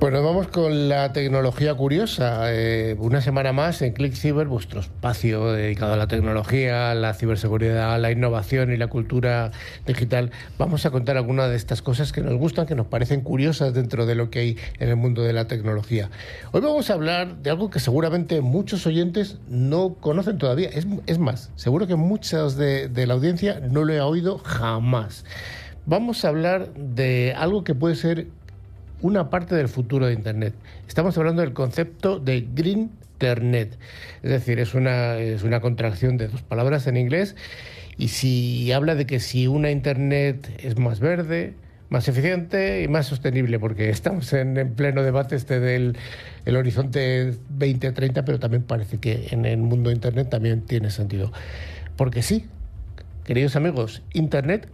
Pues nos vamos con la tecnología curiosa. Una semana más en ClickCiber, vuestro espacio dedicado a la tecnología, la ciberseguridad, la innovación y la cultura digital. Vamos a contar algunas de estas cosas que nos gustan, que nos parecen curiosas dentro de lo que hay en el mundo de la tecnología. Hoy vamos a hablar de algo que seguramente muchos oyentes no conocen todavía. Es más, seguro que muchas de la audiencia no lo he oído jamás. Vamos a hablar de algo que puede ser una parte del futuro de Internet. Estamos hablando del concepto de Green Internet. Es decir, es una contracción de dos palabras en inglés, y si habla de que si una Internet es más verde, más eficiente y más sostenible, porque estamos en pleno debate del el horizonte 2030, pero también parece que en el mundo de Internet también tiene sentido. Porque sí, queridos amigos, Internet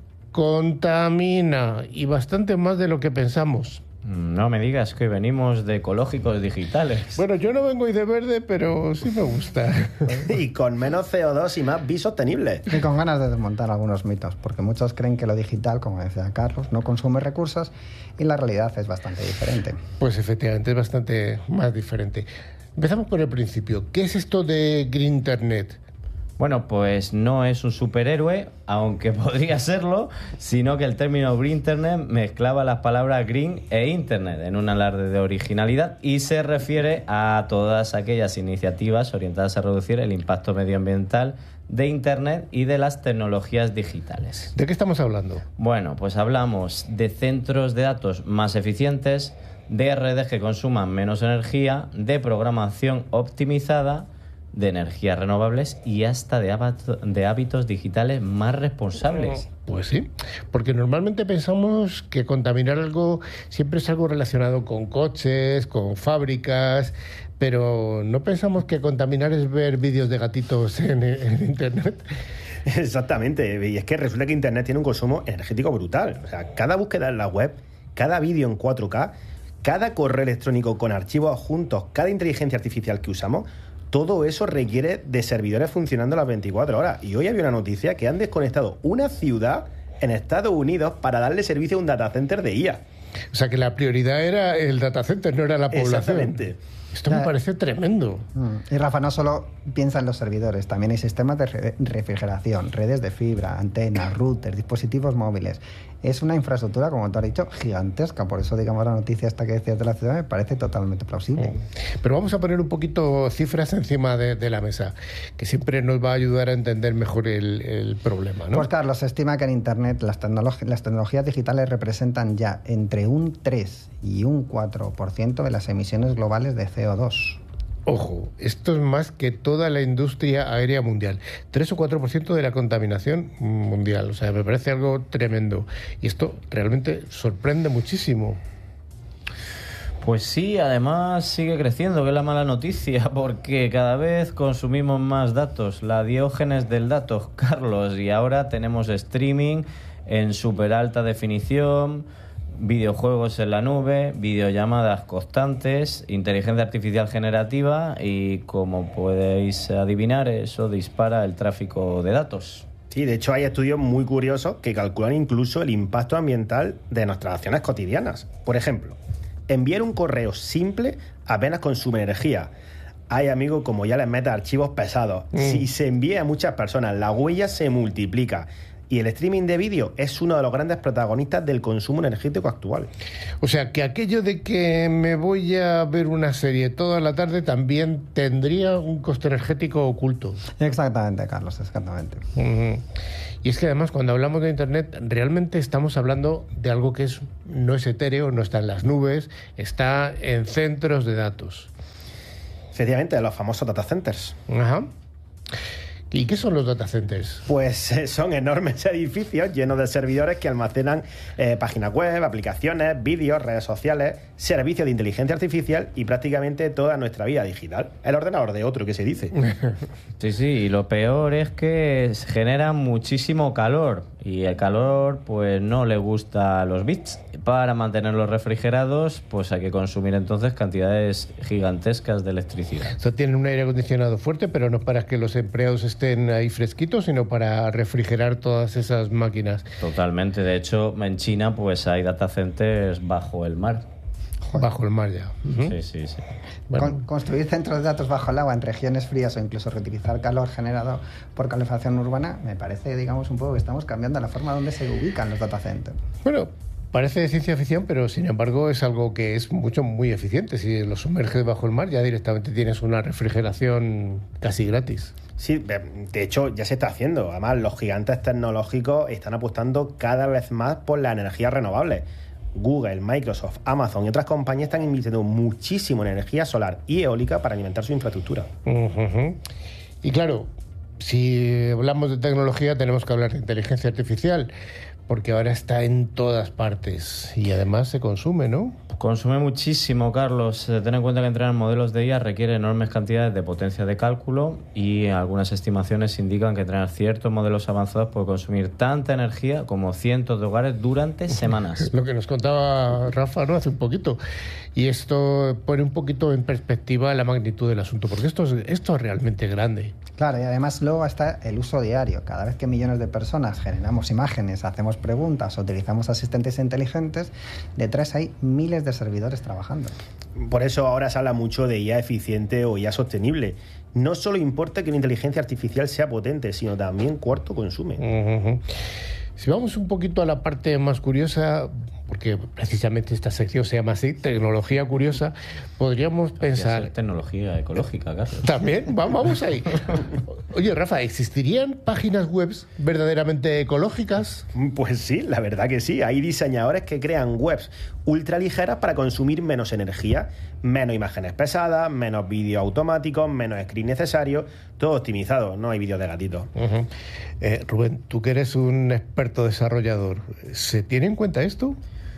contamina, y bastante más de lo que pensamos. No me digas que venimos de ecológicos digitales. Bueno, yo no vengo hoy de verde, pero sí me gusta. Y con menos CO2 y más bisostenible. Y con ganas de desmontar algunos mitos, porque muchos creen que lo digital, como decía Carlos, no consume recursos, y la realidad es bastante diferente. Pues efectivamente es bastante más diferente. Empezamos por el principio. ¿Qué es esto de Green Internet? Bueno, pues no es un superhéroe, aunque podría serlo, sino que el término Green Internet mezclaba las palabras green e internet en un alarde de originalidad, y se refiere a todas aquellas iniciativas orientadas a reducir el impacto medioambiental de Internet y de las tecnologías digitales. ¿De qué estamos hablando? Bueno, pues hablamos de centros de datos más eficientes, de redes que consuman menos energía, de programación optimizada, de energías renovables y hasta de hábitos digitales más responsables. Pues sí, porque normalmente pensamos que contaminar algo siempre es algo relacionado con coches, con fábricas, pero no pensamos que contaminar es ver vídeos de gatitos en Internet. Exactamente, y es que resulta que Internet tiene un consumo energético brutal. O sea, cada búsqueda en la web, cada vídeo en 4K, cada correo electrónico con archivos adjuntos, cada inteligencia artificial que usamos, todo eso requiere de servidores funcionando las 24 horas. Y hoy había una noticia que han desconectado una ciudad en Estados Unidos para darle servicio a un data center de IA. O sea, que la prioridad era el data center, no era la población. Exactamente. Esto me parece tremendo. Y Rafa, no solo piensa en los servidores, también hay sistemas de refrigeración, redes de fibra, antenas, routers, dispositivos móviles. Es una infraestructura, como tú has dicho, gigantesca. Por eso, digamos, la noticia esta que decías de la ciudad me parece totalmente plausible. Pero vamos a poner un poquito cifras encima de la mesa, que siempre nos va a ayudar a entender mejor el problema, ¿no? Pues Carlos, se estima que en Internet las tecnologías digitales representan ya entre un 3 y un 4% de las emisiones globales de CO2. Ojo, esto es más que toda la industria aérea mundial. 3 o 4% de la contaminación mundial. O sea, me parece algo tremendo. Y esto realmente sorprende muchísimo. Pues sí, además sigue creciendo, que es la mala noticia, porque cada vez consumimos más datos. La diógenes del dato, Carlos, y ahora tenemos streaming en súper alta definición, videojuegos en la nube, videollamadas constantes, inteligencia artificial generativa, y como podéis adivinar, eso dispara el tráfico de datos. Sí, de hecho hay estudios muy curiosos que calculan incluso el impacto ambiental de nuestras acciones cotidianas. Por ejemplo, enviar un correo simple apenas consume energía. Hay, amigos, como ya les metas archivos pesados. Si se envía a muchas personas, la huella se multiplica. Y el streaming de vídeo es uno de los grandes protagonistas del consumo energético actual. O sea, que aquello de que me voy a ver una serie toda la tarde también tendría un coste energético oculto. Exactamente, Carlos, exactamente. Y es que además, cuando hablamos de Internet, realmente estamos hablando de algo que no es etéreo, no está en las nubes, está en centros de datos. Efectivamente, de los famosos data centers. Ajá. ¿Y qué son los data centers? Pues son enormes edificios llenos de servidores que almacenan páginas web, aplicaciones, vídeos, redes sociales, servicios de inteligencia artificial y prácticamente toda nuestra vida digital. El ordenador de otro, que se dice. Sí, y lo peor es que genera muchísimo calor, y el calor pues no le gusta a los bits. Para mantenerlos refrigerados pues hay que consumir entonces cantidades gigantescas de electricidad. O sea, tienen un aire acondicionado fuerte, pero no para que los empleados estén ahí fresquitos, sino para refrigerar todas esas máquinas. Totalmente. De hecho, en China pues hay data centers bajo el mar. Bajo el mar ya. Sí. Bueno. Construir centros de datos bajo el agua en regiones frías o incluso reutilizar calor generado por calefacción urbana, me parece, digamos, un poco que estamos cambiando la forma donde se ubican los data centers. Bueno, parece de ciencia ficción, pero sin embargo es algo que es muy eficiente. Si lo sumerges bajo el mar, ya directamente tienes una refrigeración casi gratis. Sí, de hecho ya se está haciendo. Además, los gigantes tecnológicos están apostando cada vez más por las energías renovables. Google, Microsoft, Amazon y otras compañías están invirtiendo muchísimo en energía solar y eólica para alimentar su infraestructura. Y claro, si hablamos de tecnología tenemos que hablar de inteligencia artificial, porque ahora está en todas partes y además se consume, ¿no? Consume muchísimo, Carlos. Ten en cuenta que entrenar modelos de IA requiere enormes cantidades de potencia de cálculo y algunas estimaciones indican que entrenar ciertos modelos avanzados puede consumir tanta energía como cientos de hogares durante semanas. Lo que nos contaba Rafa, ¿no?, hace un poquito. Y esto pone un poquito en perspectiva la magnitud del asunto, porque esto es realmente grande. Claro, y además luego está el uso diario. Cada vez que millones de personas generamos imágenes, hacemos preguntas o utilizamos asistentes inteligentes, detrás hay miles de servidores trabajando. Por eso ahora se habla mucho de IA eficiente o IA sostenible. No solo importa que la inteligencia artificial sea potente, sino también cuánto consume. Si vamos un poquito a la parte más curiosa, porque precisamente esta sección se llama así, tecnología curiosa, podríamos pensar... Tecnología ecológica, Carlos. También, vamos ahí. Oye, Rafa, ¿existirían páginas web verdaderamente ecológicas? Pues sí, la verdad que sí. Hay diseñadores que crean webs ultraligeras para consumir menos energía, menos imágenes pesadas, menos vídeos automáticos, menos script necesarios, todo optimizado, no hay vídeos de gatitos. Rubén, tú que eres un experto desarrollador, ¿se tiene en cuenta esto?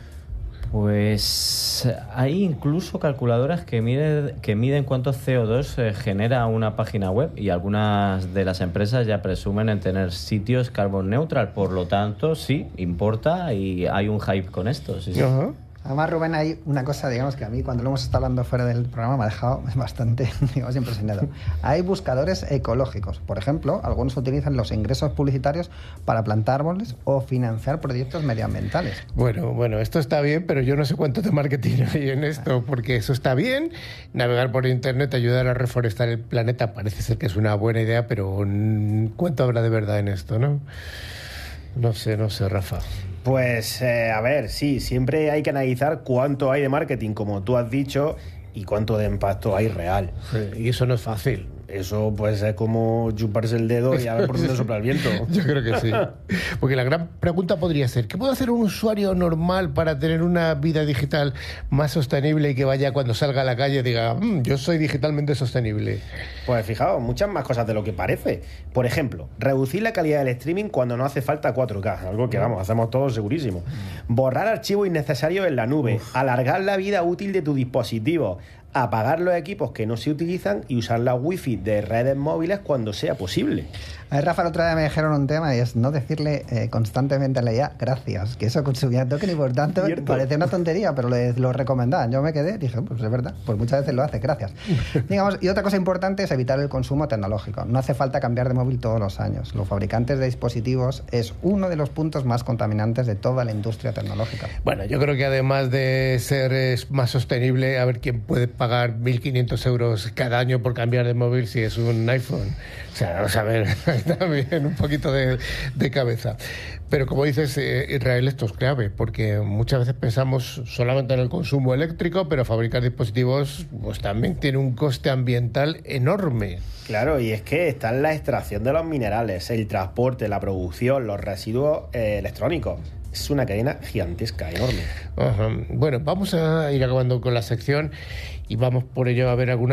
Pues hay incluso calculadoras que miden cuánto CO2 genera una página web y algunas de las empresas ya presumen en tener sitios carbon neutral. Por lo tanto, sí, importa y hay un hype con esto. Sí. Además, Rubén, hay una cosa, digamos, que a mí cuando lo hemos estado hablando fuera del programa me ha dejado bastante, digamos, impresionado. Hay buscadores ecológicos. Por ejemplo, algunos utilizan los ingresos publicitarios para plantar árboles o financiar proyectos medioambientales. Bueno, esto está bien, pero yo no sé cuánto de marketing hay en esto, porque eso está bien. Navegar por Internet, ayudar a reforestar el planeta, parece ser que es una buena idea, pero ¿cuánto habrá de verdad en esto, no? No sé, Rafa. Pues, a ver, sí, siempre hay que analizar cuánto hay de marketing, como tú has dicho, y cuánto de impacto hay real. Y eso no es fácil. Eso pues es como chuparse el dedo y a ver por dónde sopla el viento. Yo creo que sí. Porque la gran pregunta podría ser, ¿qué puede hacer un usuario normal para tener una vida digital más sostenible y que vaya cuando salga a la calle y diga, yo soy digitalmente sostenible? Pues fijaos, muchas más cosas de lo que parece. Por ejemplo, reducir la calidad del streaming cuando no hace falta 4K, algo que hacemos todos segurísimo. Borrar archivos innecesarios en la nube, alargar la vida útil de tu dispositivo, apagar los equipos que no se utilizan y usar la wifi de redes móviles cuando sea posible. A ver, Rafa, el otro día me dijeron un tema y es no decirle constantemente a la IA gracias, que eso consumía token y por tanto parece una tontería, pero lo recomendaban. Yo me quedé, dije, pues es verdad, pues muchas veces lo hace, gracias. Digamos, y otra cosa importante es evitar el consumo tecnológico. No hace falta cambiar de móvil todos los años. Los fabricantes de dispositivos es uno de los puntos más contaminantes de toda la industria tecnológica. Bueno, yo creo que además de ser más sostenible, a ver quién puede pagar 1.500 euros cada año por cambiar de móvil si es un iPhone. O sea, vamos a ver, también un poquito de cabeza. Pero como dices, Israel, esto es clave, porque muchas veces pensamos solamente en el consumo eléctrico, pero fabricar dispositivos pues también tiene un coste ambiental enorme. Claro, y es que está en la extracción de los minerales, el transporte, la producción, los residuos electrónicos. Es una cadena gigantesca, enorme. Bueno, vamos a ir acabando con la sección y vamos por ello a ver algunas